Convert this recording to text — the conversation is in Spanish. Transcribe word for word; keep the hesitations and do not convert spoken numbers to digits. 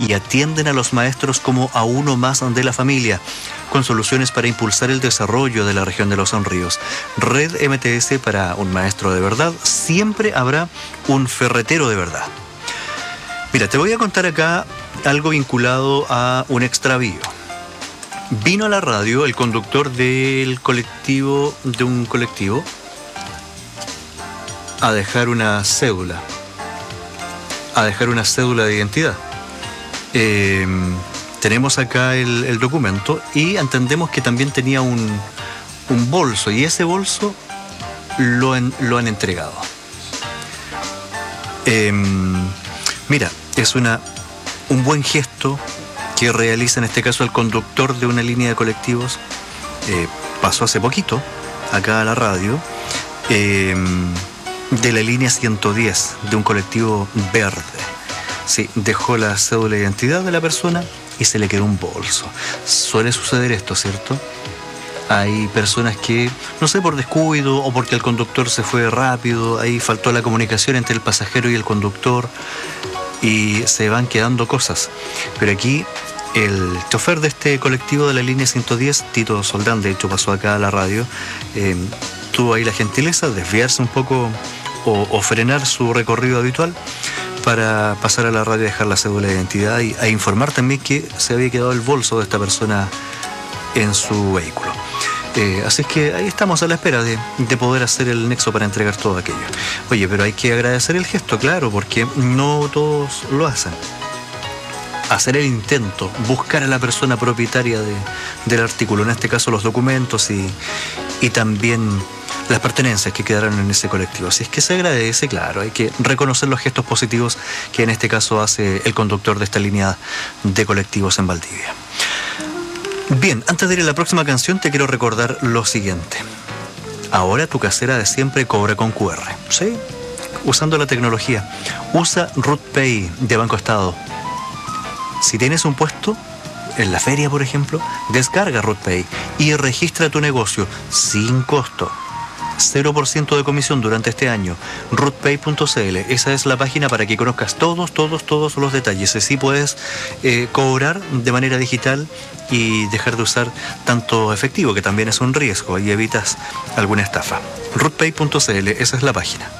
y atienden a los maestros como a uno más de la familia, con soluciones para impulsar el desarrollo de la región de Los Ríos. Red M T S, para un maestro de verdad, siempre habrá un ferretero de verdad. Mira, te voy a contar acá algo vinculado a un extravío. Vino a la radio el conductor del colectivo, de un colectivo, a dejar una cédula, a dejar una cédula de identidad. Eh, tenemos acá el, el documento y entendemos que también tenía un, un bolso, y ese bolso lo, en, lo han entregado. Eh, mira, es una, un buen gesto que realiza en este caso el conductor de una línea de colectivos. Eh, pasó hace poquito acá a la radio, eh, de la línea ciento diez, de un colectivo verde. Sí, dejó la cédula de identidad de la persona y se le quedó un bolso. Suele suceder esto, ¿cierto? Hay personas que, no sé, por descuido o porque el conductor se fue rápido, ahí faltó la comunicación entre el pasajero y el conductor y se van quedando cosas. Pero aquí el chofer de este colectivo de la línea ciento diez, Tito Soldán, de hecho pasó acá a la radio, eh, tuvo ahí la gentileza de desviarse un poco o, o frenar su recorrido habitual para pasar a la radio, dejar la cédula de identidad y a informar también que se había quedado el bolso de esta persona en su vehículo. Eh, así es que ahí estamos a la espera de, de poder hacer el nexo para entregar todo aquello. Oye, pero hay que agradecer el gesto, claro, porque no todos lo hacen. Hacer el intento, buscar a la persona propietaria de, del artículo, en este caso los documentos y, y también las pertenencias que quedaron en ese colectivo. Así es que se agradece, claro, hay que reconocer los gestos positivos que en este caso hace el conductor de esta línea de colectivos en Valdivia. Bien, antes de ir a la próxima canción te quiero recordar lo siguiente. Ahora tu casera de siempre cobra con Q R, ¿sí? Usando la tecnología. Usa RootPay de Banco Estado. Si tienes un puesto en la feria, por ejemplo, descarga RootPay y registra tu negocio sin costo. cero por ciento de comisión durante este año. rootpay punto c l, esa es la página para que conozcas todos, todos, todos los detalles. Así puedes eh, cobrar de manera digital y dejar de usar tanto efectivo, que también es un riesgo, y evitas alguna estafa. rootpay punto c l, esa es la página.